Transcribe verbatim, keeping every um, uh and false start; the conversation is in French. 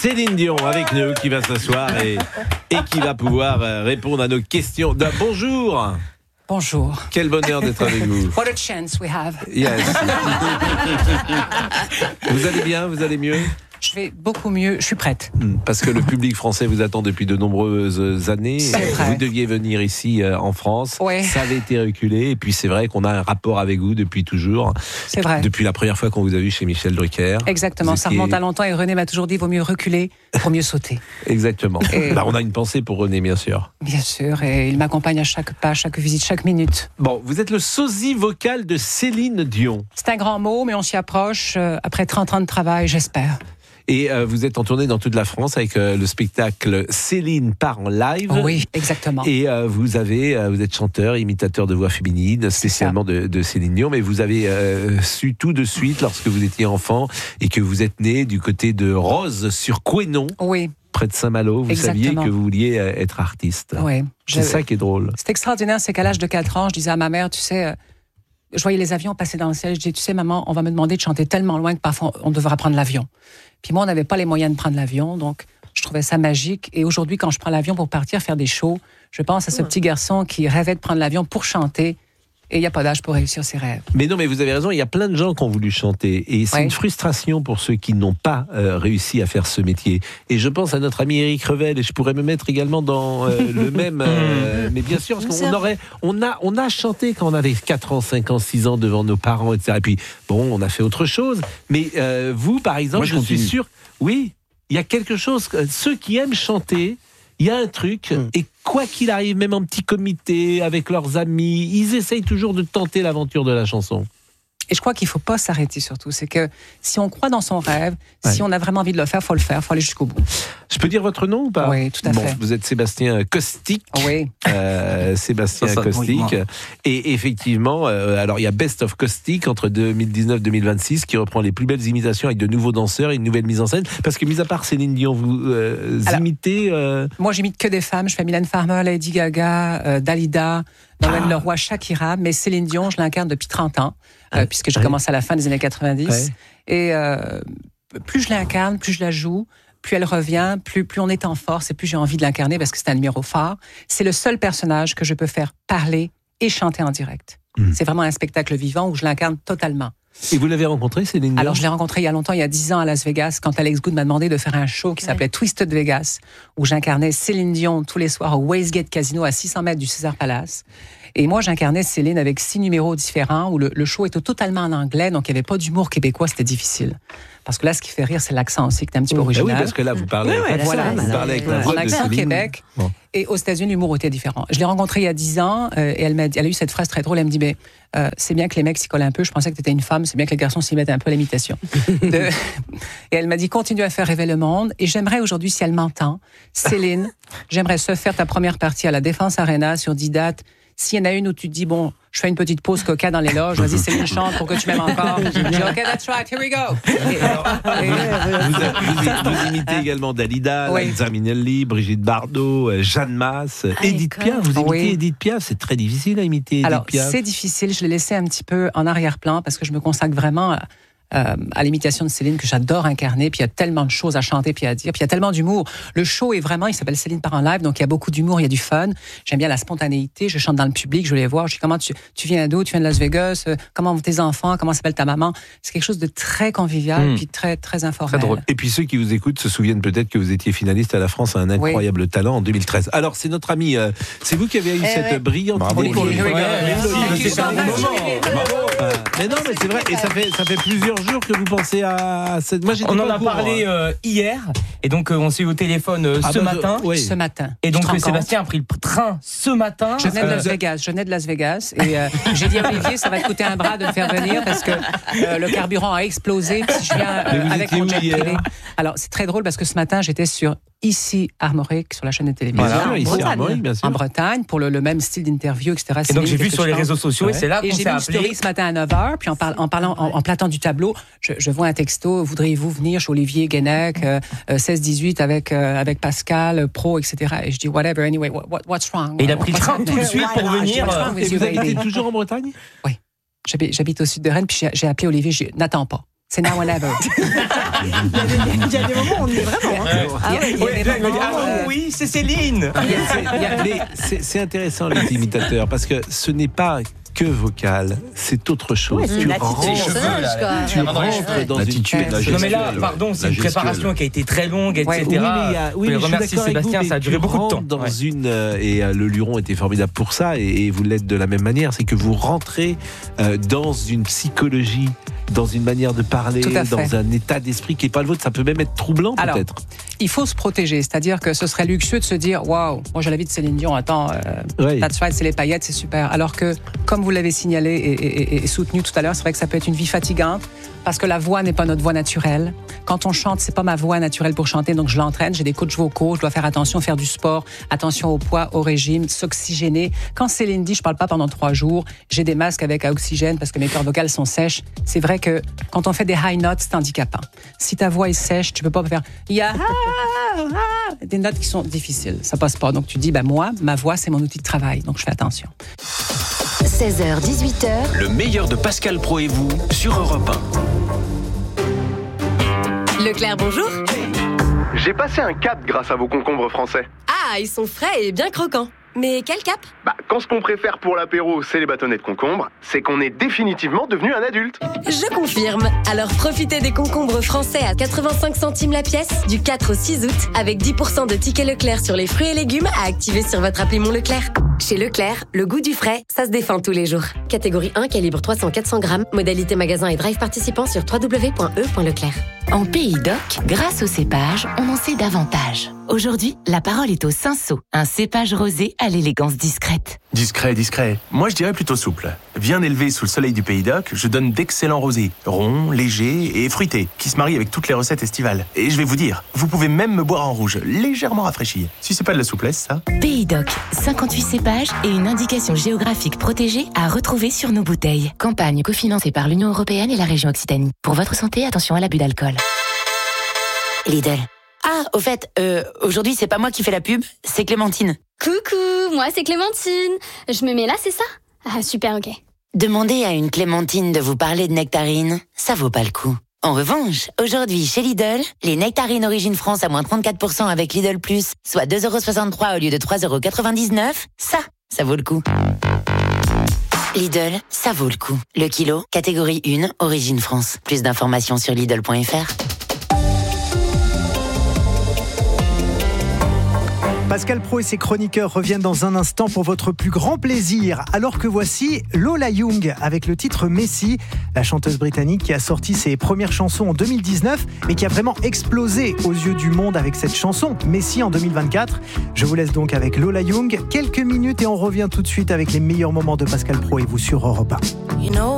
Céline Dion avec nous qui va s'asseoir et, et qui va pouvoir euh, répondre à nos questions. Da- Bonjour. Bonjour. Quel bonheur d'être avec vous. What a chance we have. Yes. Vous allez bien, vous allez mieux? Je vais beaucoup mieux, je suis prête. Parce que le public français vous attend depuis de nombreuses années. C'est vrai. Vous deviez venir ici euh, en France. Ouais. Ça avait été reculé. Et puis c'est vrai qu'on a un rapport avec vous depuis toujours. C'est vrai. Depuis la première fois qu'on vous a vu chez Michel Drucker. Exactement, Vous ça étiez- remonte à longtemps et René m'a toujours dit vaut mieux reculer pour mieux sauter. Exactement. Et- Bah, on a une pensée pour René, bien sûr. Bien sûr, et il m'accompagne à chaque pas, chaque visite, chaque minute. Bon, vous êtes le sosie vocal de Céline Dion. C'est un grand mot, mais on s'y approche euh, après trente ans de travail, j'espère. Et euh, vous êtes en tournée dans toute la France avec euh, le spectacle Céline part en live. Oui, exactement. Et euh, vous avez, euh, vous êtes chanteur, imitateur de voix féminine, spécialement de, de Céline Dion, mais vous avez euh, su tout de suite lorsque vous étiez enfant et que vous êtes né du côté de Rose sur Couesnon, Oui, près de Saint-Malo. Vous Exactement. saviez que vous vouliez euh, être artiste. oui. C'est Je- ça qui est drôle. C'est extraordinaire, c'est qu'à l'âge de quatre ans, je disais à ma mère, tu sais, euh, je voyais les avions passer dans le ciel, je disais, tu sais, maman, on va me demander de chanter tellement loin que parfois on devra prendre l'avion. Puis moi, on n'avait pas les moyens de prendre l'avion, donc je trouvais ça magique. Et aujourd'hui, quand je prends l'avion pour partir faire des shows, je pense à ce petit garçon qui rêvait de prendre l'avion pour chanter. Et il n'y a pas d'âge pour réussir ses rêves. Mais non, mais vous avez raison, il y a plein de gens qui ont voulu chanter. Et c'est Ouais. une frustration pour ceux qui n'ont pas euh, réussi à faire ce métier. Et je pense à notre ami Éric Revel, et je pourrais me mettre également dans euh, le même... euh, mais bien sûr, parce qu'on aurait, on a, on a chanté quand on avait quatre ans, cinq ans, six ans devant nos parents, et cetera. Et puis, bon, on a fait autre chose. Mais euh, vous, par exemple, Moi, je je, suis continue. sûr... Oui, il y a quelque chose... que- Ceux qui aiment chanter... Il y a un truc, Mm. et quoi qu'il arrive, même en petit comité, avec leurs amis, ils essayent toujours de tenter l'aventure de la chanson. Et je crois qu'il ne faut pas s'arrêter surtout. C'est que si on croit dans son rêve, Ouais. si on a vraiment envie de le faire, il faut le faire, il faut aller jusqu'au bout. Je peux dire votre nom ou pas? Oui, tout à Bon, fait. vous êtes Sébastien Caustic. Oui, Euh, Sébastien Ça, ça, Caustic. oui, Et effectivement, euh, alors il y a Best of Caustic entre deux mille dix-neuf deux mille vingt-six qui reprend les plus belles imitations avec de nouveaux danseurs et une nouvelle mise en scène. Parce que, mis à part Céline Dion, vous euh, Alors- imitez. euh, moi j'imite que des femmes. Je fais Mylène Farmer, Lady Gaga, euh, Dalida, Nolwenn Ah. Leroy, Shakira. Mais Céline Dion, je l'incarne depuis trente ans, euh, Ouais. puisque j'ai Ouais. commencé à la fin des années quatre-vingt-dix. Ouais. Et euh, plus je l'incarne, plus je la joue, plus elle revient, plus, plus on est en force et plus j'ai envie de l'incarner parce que c'est un numéro phare. C'est le seul personnage que je peux faire parler et chanter en direct. Mm. C'est vraiment un spectacle vivant où je l'incarne totalement. Et vous l'avez rencontré, Céline Dion? Alors, je l'ai rencontrée il y a longtemps, il y a dix ans à Las Vegas, quand Alex Good m'a demandé de faire un show qui s'appelait Twisted Vegas, où j'incarnais Céline Dion tous les soirs au Westgate Casino à six cents mètres du Caesar Palace. Et moi, j'incarnais Céline avec six numéros différents, où le, le show était totalement en anglais, donc il n'y avait pas d'humour québécois, c'était difficile. Parce que là, ce qui fait rire, c'est l'accent aussi, qui est un petit peu Ah original. oui, parce que là, vous parlez, Ouais, ouais, avec, voilà, vous ça, parlez avec la ouais. voix En de accent Céline. Québec. Bon. Et aux États-Unis, l'humour était différent. Je l'ai rencontrée il y a dix ans euh, et elle, m'a, elle a eu cette phrase très drôle. Elle me dit, mais, euh, c'est bien que les mecs s'y collent un peu. Je pensais que tu étais une femme. C'est bien que les garçons s'y mettent un peu à l'imitation. De- Et elle m'a dit, continue à faire rêver le monde. Et j'aimerais aujourd'hui, si elle m'entend, Céline, j'aimerais se faire ta première partie à la Défense Arena sur dix dates. S'il y en a une où tu te dis, bon, je fais une petite pause coca dans les loges, vas-y, Céline chante pour que tu m'aimes encore. Je dis, OK, that's right, here we go. Et- et- Vous, vous- vous imitez également Dalida, Oui. Liza Minnelli, Brigitte Bardot, euh, Jeanne Masse, euh, Ah, Edith d'accord. Piaf. Vous imitez Oui. Edith Piaf, c'est très difficile à imiter Edith Alors, Piaf. c'est difficile. Je l'ai laissé un petit peu en arrière-plan parce que je me consacre vraiment à, euh, à l'imitation de Céline que j'adore incarner. Puis il y a tellement de choses à chanter puis à dire. Puis il y a tellement d'humour. Le show est vraiment, il s'appelle Céline part en live, donc il y a beaucoup d'humour, il y a du fun. J'aime bien la spontanéité. Je chante dans le public, je vais les voir. Je dis comment tu, tu viens d'où? Tu viens de Las Vegas? Euh, Comment vont tes enfants? Comment s'appelle ta maman? C'est quelque chose de très convivial Mm. puis très, très informel. Très drôle. Et puis ceux qui vous écoutent se souviennent peut-être que vous étiez finaliste à la France à un incroyable talent en deux mille treize. Alors c'est notre ami, euh, c'est vous qui avez eu Eh cette ouais. brillante Bravo. idée pour le Here we go. Ouais, Merci. mais Tu c'est chantes un un moment. joli Bravo. Euh, Mais non, mais c'est vrai, et ça fait ça fait plusieurs jours que vous pensez à cette. Moi, j'étais On pas en au a courant, parlé hein. euh, hier, et donc euh, on s'est eu au téléphone euh, Ah ce bah, je- matin. oui. Ce matin. Et Tu donc te rends euh, compte? Sébastien a pris le train ce matin. Je venais de Euh, Las Vegas. Je venais de Las Vegas. Et euh, j'ai dit à Olivier, ça va te coûter un bras de me faire venir parce que euh, le carburant a explosé. Puis si je viens Mais euh, vous avec étiez mon où jet hier? privé. Alors, c'est très drôle parce que ce matin, j'étais sur Ici Armorique, sur la chaîne de télévision. Bien sûr, en ici à Bretagne. Armorique, bien sûr. En Bretagne, pour le, le même style d'interview, et cetera. Et donc j'ai Céline, vu qu'est-ce sur que les tu réseaux penses? sociaux, et Ouais. c'est là Et qu'on j'ai s'est vu une appelé. story ce matin à neuf heures, puis en, parle- en parlant, en, en platant du tableau, je, je vois un texto, voudriez-vous venir chez Olivier Guénec, euh, euh, seize dix-huit avec, euh, avec Pascal, euh, Pro, et cetera. Et je dis, whatever, anyway, what, what- what's wrong? Et il a pris le What's train happening? tout de suite pour Voilà, venir. je- euh, je- Et vous habitez baby. toujours en Bretagne? J'habite, j'habite au sud de Rennes, puis j'ai, j'ai appelé Olivier, j'ai dit, n'attends pas. C'est now or never. il, y a des, il y a des moments où on y est vraiment. Hein. Ah, ouais, il y a, il y a des moments, ah euh... oui, c'est Céline. Mais c'est, c'est intéressant les imitateurs parce que ce n'est pas que vocal, c'est autre chose. Ouais, c'est tu rentres, tu rentres dans l'attitude, une... la Non mais là, pardon, c'est une préparation qui a été très longue, et cetera. Oui, mais, il y a, oui, je mais remercie Sébastien, vous, ça a duré beaucoup de temps. Dans ouais. une, euh, et euh, le Luron était formidable pour ça, et, et vous l'êtes de la même manière, c'est que vous rentrez euh, dans une psychologie, dans une manière de parler, dans un état d'esprit qui n'est pas le vôtre. Ça peut même être troublant, Alors, peut-être. Il faut se protéger, c'est-à-dire que ce serait luxueux de se dire waouh, moi j'ai la vie de Céline Dion, attends, euh, oui. that's right, c'est les paillettes, c'est super. Alors que, comme vous l'avez signalé et, et, et soutenu tout à l'heure, c'est vrai que ça peut être une vie fatigante parce que la voix n'est pas notre voix naturelle. Quand on chante, c'est pas ma voix naturelle pour chanter, donc je l'entraîne. J'ai des coachs vocaux, je dois faire attention, faire du sport, attention au poids, au régime, s'oxygéner. Quand Céline dit, je parle pas pendant trois jours, j'ai des masques avec à oxygène parce que mes cordes vocales sont sèches. C'est vrai que quand on fait des high notes, c'est handicapant. Si ta voix est sèche, tu peux pas faire ya des notes qui sont difficiles, ça passe pas. Donc tu dis, ben moi, ma voix, c'est mon outil de travail, donc je fais attention. seize heures dix-huit heures. Le meilleur de Pascal Praud et vous sur Europe un. Leclerc, bonjour. J'ai passé un cap grâce à vos concombres français. Ah, ils sont frais et bien croquants. Mais quel cap ? Bah, quand ce qu'on préfère pour l'apéro, c'est les bâtonnets de concombre, c'est qu'on est définitivement devenu un adulte. Je confirme. Alors profitez des concombres français à quatre-vingt-cinq centimes la pièce du quatre au six août avec dix pour cent de tickets Leclerc sur les fruits et légumes à activer sur votre appli Mon Leclerc. Chez Leclerc, le goût du frais, ça se défend tous les jours. Catégorie un, calibre trois cents à quatre cents grammes. Modalité magasin et drive participant sur w w w point e point leclerc. En Pays d'Oc, grâce au cépage, on en sait davantage. Aujourd'hui, la parole est au Cinsault, un cépage rosé à l'élégance discrète. Discret, discret. Moi, je dirais plutôt souple. Bien élevé sous le soleil du Pays d'Oc, je donne d'excellents rosés, ronds, légers et fruités, qui se marient avec toutes les recettes estivales. Et je vais vous dire, vous pouvez même me boire en rouge, légèrement rafraîchi. Si c'est pas de la souplesse, ça. Pays d'Oc, cinquante-huit cépages et une indication géographique protégée à retrouver sur nos bouteilles. Campagne cofinancée par l'Union européenne et la région Occitanie. Pour votre santé, attention à l'abus d'alcool. Lidl. Ah, au fait, euh, aujourd'hui, c'est pas moi qui fais la pub, c'est Clémentine. Coucou, moi c'est Clémentine. Je me mets là, c'est ça ? Ah, super, ok. Demandez à une Clémentine de vous parler de nectarines, ça vaut pas le coup. En revanche, aujourd'hui, chez Lidl, les nectarines Origine France à moins trente-quatre pour cent avec Lidl Plus, soit deux euros soixante-trois au lieu de trois euros quatre-vingt-dix-neuf, ça, ça vaut le coup. Lidl, ça vaut le coup. Le kilo, catégorie un, Origine France. Plus d'informations sur Lidl point F R. Pascal Praud et ses chroniqueurs reviennent dans un instant pour votre plus grand plaisir. Alors que voici Lola Young avec le titre Messi, la chanteuse britannique qui a sorti ses premières chansons en deux mille dix-neuf, mais qui a vraiment explosé aux yeux du monde avec cette chanson, Messi en deux mille vingt-quatre. Je vous laisse donc avec Lola Young. Quelques minutes et on revient tout de suite avec les meilleurs moments de Pascal Praud et vous sur Europe un. You know